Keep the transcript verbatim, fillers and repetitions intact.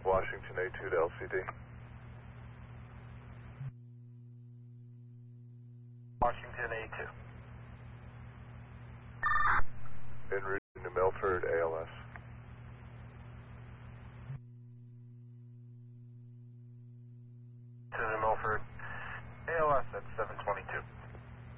Washington A two to L C D. Washington A two. En route to New Milford, A L S. To New Milford, A L S at seven twenty-two.